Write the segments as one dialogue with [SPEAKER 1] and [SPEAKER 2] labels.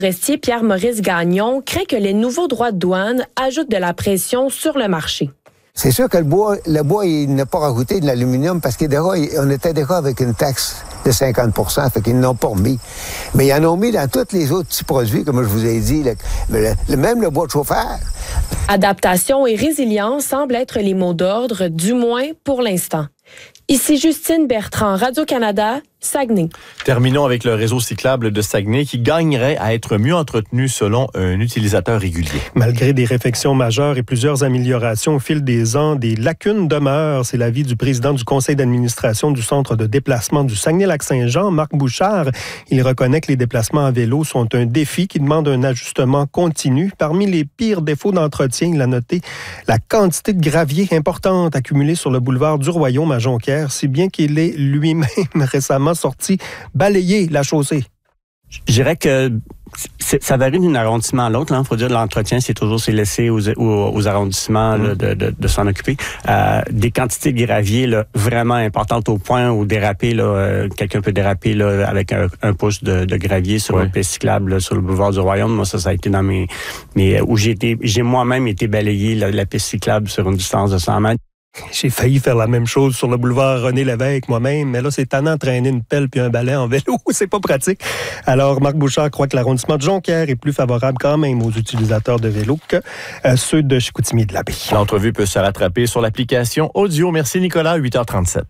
[SPEAKER 1] Forestier Pierre-Maurice Gagnon craint que les nouveaux droits de douane ajoutent de la pression sur le marché.
[SPEAKER 2] C'est sûr que le bois, il n'a pas rajouté de l'aluminium parce qu'on était déjà avec une taxe de 50 %, fait qu'ils n'ont pas remis. Mais ils en ont mis dans tous les autres petits produits, comme je vous ai dit, même le bois de chauffeur.
[SPEAKER 1] Adaptation et résilience semblent être les mots d'ordre, du moins pour l'instant. Ici Justine Bertrand, Radio-Canada, Saguenay.
[SPEAKER 3] Terminons avec le réseau cyclable de Saguenay qui gagnerait à être mieux entretenu selon un utilisateur régulier.
[SPEAKER 4] Malgré des réfections majeures et plusieurs améliorations au fil des ans, des lacunes demeurent. C'est l'avis du président du conseil d'administration du centre de déplacement du Saguenay-Lac-Saint-Jean, Marc Bouchard. Il reconnaît que les déplacements à vélo sont un défi qui demande un ajustement continu. Parmi les pires défauts d'entretien, il a noté la quantité de gravier importante accumulée sur le boulevard du Royaume à Jonquière, si bien qu'il est lui-même récemment sorti balayer la chaussée.
[SPEAKER 5] Je dirais que ça varie d'un arrondissement à l'autre. Il faut dire que l'entretien, c'est laissé aux arrondissements là, de s'en occuper. Des quantités de gravier là, vraiment importantes au point où déraper, quelqu'un peut déraper là, avec un pouce de gravier sur une piste cyclable là, sur le boulevard du Royaume. Moi, ça a été dans mes où j'ai moi-même été balayé la piste cyclable sur une distance de 100 mètres.
[SPEAKER 4] J'ai failli faire la même chose sur le boulevard René-Lévesque moi-même, mais là, c'est tannant de traîner une pelle puis un balai en vélo. C'est pas pratique. Alors, Marc Bouchard croit que l'arrondissement de Jonquière est plus favorable quand même aux utilisateurs de vélo que ceux de Chicoutimi et de l'Abbé.
[SPEAKER 3] L'entrevue peut se rattraper sur l'application audio. Merci Nicolas, 8h37.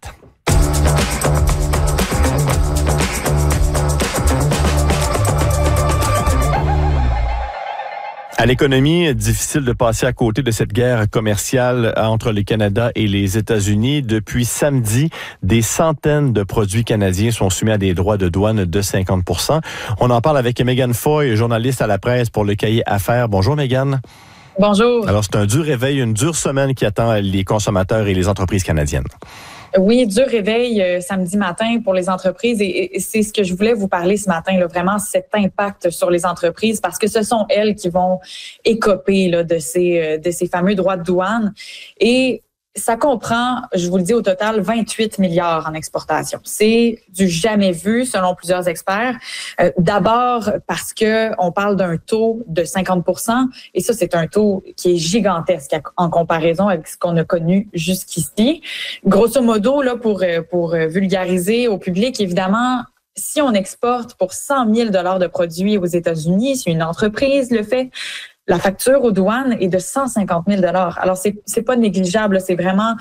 [SPEAKER 3] À l'économie, difficile de passer à côté de cette guerre commerciale entre le Canada et les États-Unis. Depuis samedi, des centaines de produits canadiens sont soumis à des droits de douane de 50 %. On en parle avec Megan Foy, journaliste à la presse pour le Cahier Affaires. Bonjour Megan.
[SPEAKER 6] Bonjour.
[SPEAKER 3] Alors c'est un dur réveil, une dure semaine qui attend les consommateurs et les entreprises canadiennes.
[SPEAKER 6] Oui, dur réveil samedi matin pour les entreprises et c'est ce que je voulais vous parler ce matin, là, vraiment cet impact sur les entreprises parce que ce sont elles qui vont écoper là, de ces fameux droits de douane et ça comprend, je vous le dis au total, 28 milliards en exportation. C'est du jamais vu selon plusieurs experts. D'abord parce que on parle d'un taux de 50 % et ça c'est un taux qui est gigantesque en comparaison avec ce qu'on a connu jusqu'ici. Grosso modo là pour vulgariser au public évidemment. Si on exporte pour 100 000 $ de produits aux États-Unis, si une entreprise le fait, la facture aux douanes est de 150 000 $. Alors, c'est pas négligeable, c'est vraiment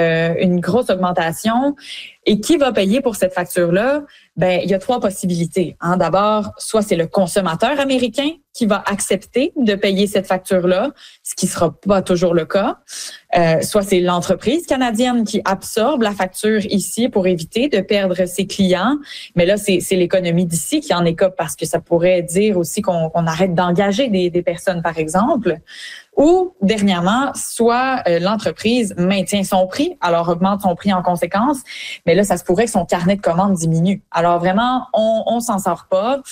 [SPEAKER 6] une grosse augmentation. Et qui va payer pour cette facture-là? Ben, il y a 3 possibilités. D'abord, soit c'est le consommateur américain qui va accepter de payer cette facture-là, ce qui sera pas toujours le cas. Soit c'est l'entreprise canadienne qui absorbe la facture ici pour éviter de perdre ses clients. Mais là, c'est l'économie d'ici qui en écope parce que ça pourrait dire aussi qu'on arrête d'engager des personnes, par exemple. Ou, dernièrement, soit l'entreprise maintient son prix, alors augmente son prix en conséquence, mais là, ça se pourrait que son carnet de commandes diminue. Alors vraiment, on s'en sort pas.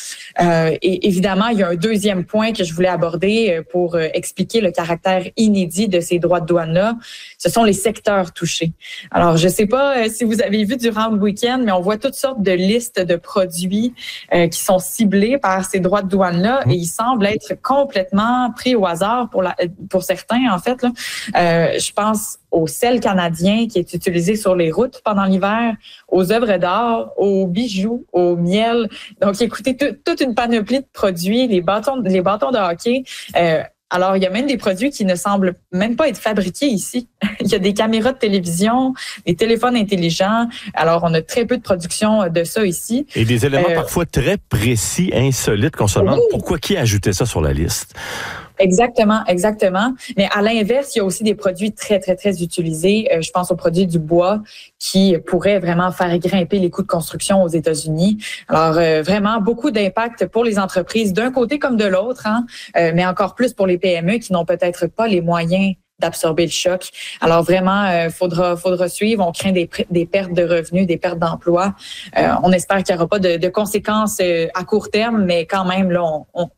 [SPEAKER 6] Et évidemment, il y a un deuxième point que je voulais aborder pour expliquer le caractère inédit de ces droits de douane-là. Ce sont les secteurs touchés. Alors, je sais pas si vous avez vu durant le week-end, mais on voit toutes sortes de listes de produits qui sont ciblés par ces droits de douane-là et ils semblent être complètement pris au hasard pour certains, en fait. Là. Je pense au sel canadien qui est utilisé sur les routes pendant l'hiver, aux œuvres d'art, aux bijoux, au miel. Donc, écoutez, toute une panoplie de produits, les bâtons de hockey. Alors, il y a même des produits qui ne semblent même pas être fabriqués ici. Il y a des caméras de télévision, des téléphones intelligents. Alors, on a très peu de production de ça ici.
[SPEAKER 3] Et des éléments parfois très précis, insolites, qu'on se demande pourquoi qui a ajouté ça sur la liste.
[SPEAKER 6] Exactement. Mais à l'inverse, il y a aussi des produits très, très, très utilisés. Je pense aux produits du bois qui pourraient vraiment faire grimper les coûts de construction aux États-Unis. Alors, vraiment, beaucoup d'impact pour les entreprises d'un côté comme de l'autre, mais encore plus pour les PME qui n'ont peut-être pas les moyens d'absorber le choc. Alors vraiment, faudra suivre. On craint des pertes de revenus, des pertes d'emplois. On espère qu'il n'y aura pas de conséquences à court terme, mais quand même, là,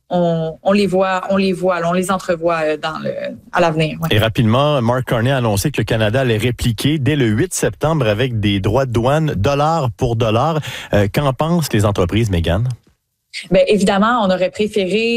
[SPEAKER 6] on les voit, on les entrevoit à l'avenir. Ouais.
[SPEAKER 3] Et rapidement, Mark Carney a annoncé que le Canada allait répliquer dès le 8 septembre avec des droits de douane dollar pour dollar. Qu'en pensent les entreprises, Megan?
[SPEAKER 6] Bien, évidemment, on aurait préféré